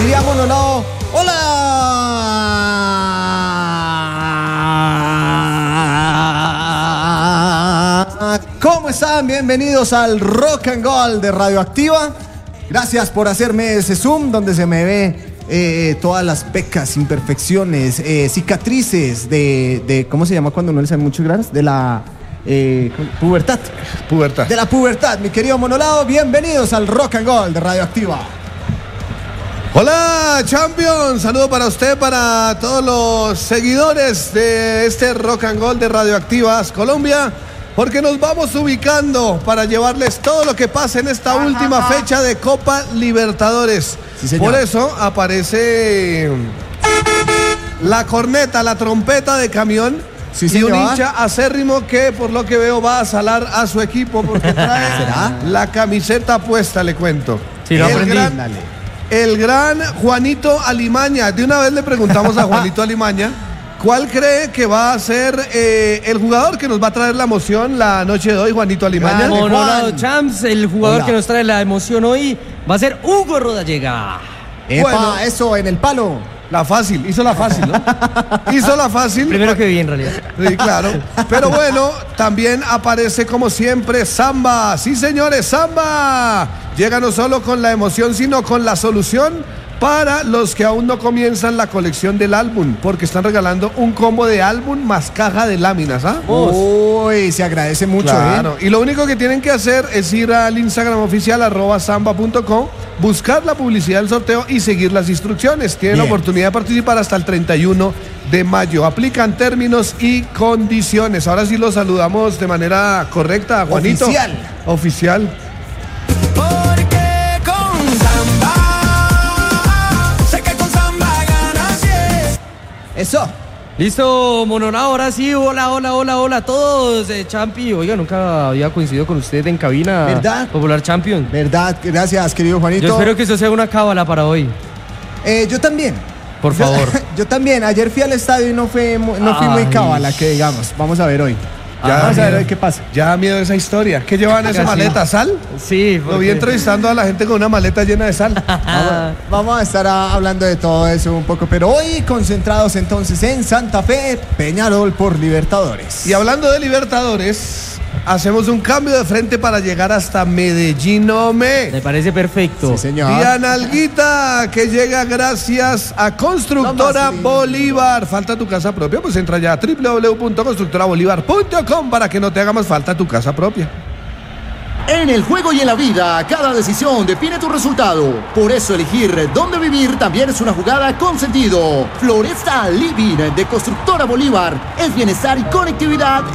Diría Monolao, ¡hola! ¿Cómo están? Bienvenidos al Rock and Gold de Radioactiva. Gracias por hacerme ese zoom donde se me ve todas las pecas, imperfecciones, cicatrices de ¿cómo se llama cuando no le salen muchos granos? De la pubertad. De la pubertad, mi querido Monolao. Bienvenidos al Rock and Gold de Radioactiva. Hola, Champions. Saludo para usted, para todos los seguidores de este Rock and Gold de Radioactivas Colombia, porque nos vamos ubicando para llevarles todo lo que pasa en esta última fecha de Copa Libertadores. Sí, por eso aparece la corneta, la trompeta de camión. Sí, y un hincha acérrimo que, por lo que veo, va a salar a su equipo porque trae la camiseta puesta, le cuento. Sí, lo aprendí. El gran Juanito Alimaña. De una vez le preguntamos a Juanito Alimaña ¿cuál cree que va a ser el jugador que nos va a traer la emoción la noche de hoy, Juanito Alimaña? Monolao Champs, el jugador que nos trae la emoción hoy va a ser Hugo Rodallega. Bueno, eso, en el palo. La fácil, hizo la fácil, ¿no? Hizo la fácil. Primero que vi, en realidad. Sí, claro. Pero bueno, también aparece como siempre Samba. Sí, señores, Samba. Llega no solo con la emoción, sino con la solución para los que aún no comienzan la colección del álbum, porque están regalando un combo de álbum más caja de láminas, ¿ah? Uy, se agradece mucho, claro. Y lo único que tienen que hacer es ir al Instagram oficial @samba.com, buscar la publicidad del sorteo y seguir las instrucciones. Tienen la oportunidad de participar hasta el 31 de mayo. Aplican términos y condiciones. Ahora sí lo saludamos de manera correcta, Juanito. Oficial. Eso. Listo, Monolao, ahora sí, hola a todos, Champi. Oiga, nunca había coincidido con usted en cabina. ¿Verdad? Popular Champion. ¿Verdad? Gracias, querido Juanito. Yo espero que eso sea una cábala para hoy. Yo también. Por favor. Yo también. Ayer fui al estadio y no fui muy cábala, que digamos. Vamos a ver hoy. Vamos a ver hoy qué pasa. Ya da miedo esa historia. ¿Qué llevan esa maleta? ¿Sal? Sí. Lo vi entrevistando a la gente con una maleta llena de sal. Vamos a estar hablando de todo eso un poco, pero hoy concentrados entonces en Santa Fe, Peñarol por Libertadores. Y hablando de Libertadores, hacemos un cambio de frente para llegar hasta Medellín. Me parece perfecto. Sí, señor. Diana Alguita, que llega gracias a Constructora Bolívar. ¿Falta tu casa propia? Pues entra ya a www.constructorabolívar.com para que no te haga más falta tu casa propia. En el juego y en la vida, cada decisión define tu resultado. Por eso elegir dónde vivir también es una jugada con sentido. Floresta Living de Constructora Bolívar es bienestar y conectividad